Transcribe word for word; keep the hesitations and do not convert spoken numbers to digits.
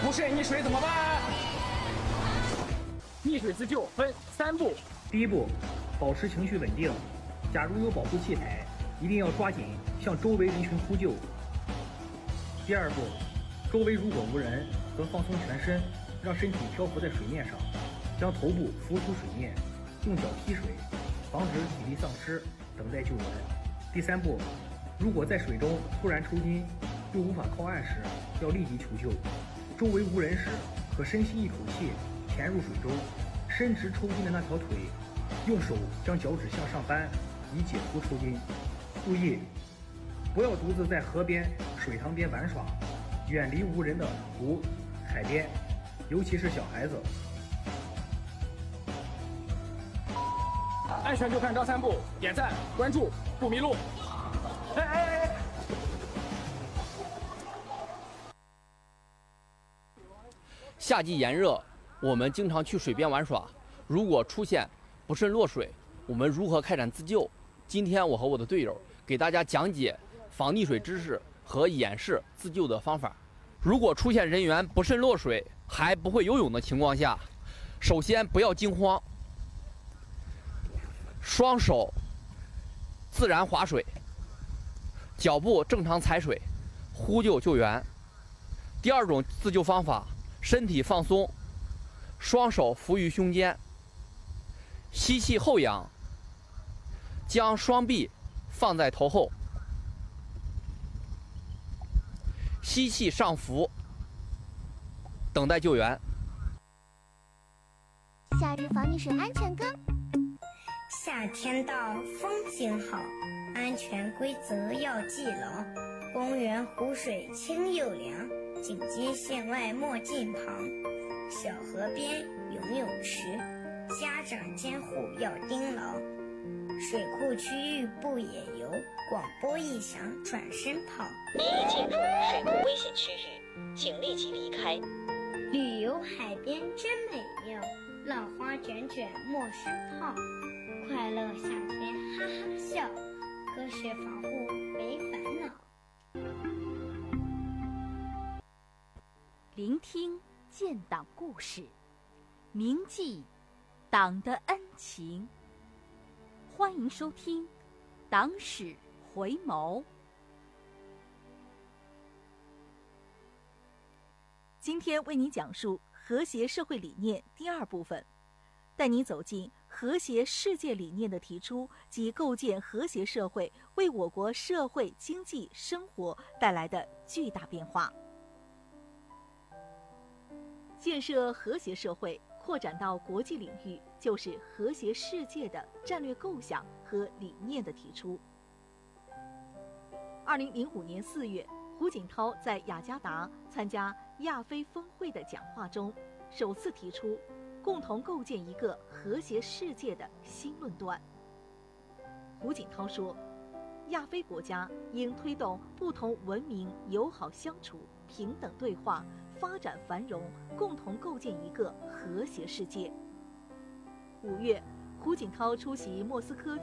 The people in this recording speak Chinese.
出现溺水怎么办？溺水自救分三步。 第一步，保持情绪稳定。假如有保护器材，一定要抓紧向周围人群呼救。第二步，周围如果无人，则放松全身，让身体漂浮在水面上，将头部浮出水面，用脚踢水，防止体力丧失，等待救援。第三步，如果在水中突然抽筋，又无法靠岸时，要立即求救。周围无人时，可深吸一口气，潜入水中，伸直抽筋的那条腿，用手将脚趾向上扳，以解除抽筋。注意，不要独自在河边、水塘边玩耍，远离无人的湖、海边，尤其是小孩子。 安全就看张三步，点赞关注不迷路。哎哎哎！ 夏季炎热，我们经常去水边玩耍。如果出现不慎落水，我们如何开展自救？今天我和我的队友给大家讲解防溺水知识和演示自救的方法。如果出现人员不慎落水还不会游泳的情况下，首先不要惊慌，双手自然划水，脚步正常踩水，呼救救援。第二种自救方法，身体放松，双手扶于胸间，吸气后仰，将双臂放在头后，吸气上浮，等待救援。 夏日防溺水安全歌。 夏天到，风景好，安全规则要记牢。公园湖水清又凉，警戒线外莫近旁。小河边游泳池，家长监护要盯牢。水库区域不野游，广播一响转身跑。 你已进入水库危险区域，请立即离开。 旅游海边真美妙，浪花卷卷莫生泡。快乐夏天哈哈笑，科学防护没烦恼。 聆听建党故事，铭记党的恩情。欢迎收听《党史回眸》。今天为你讲述和谐社会理念第二部分，带你走进和谐世界理念的提出及构建和谐社会为我国社会经济生活带来的巨大变化。建设和谐社会扩展到国际领域，就是和谐世界的战略构想和理念的提出。二零零五年四月，胡锦涛在雅加达参加亚非峰会的讲话中，首次提出共同构建一个和谐世界的新论断。胡锦涛说，亚非国家应推动不同文明友好相处、平等对话、发展繁荣，共同构建一个和谐世界。五月，胡锦涛出席莫斯科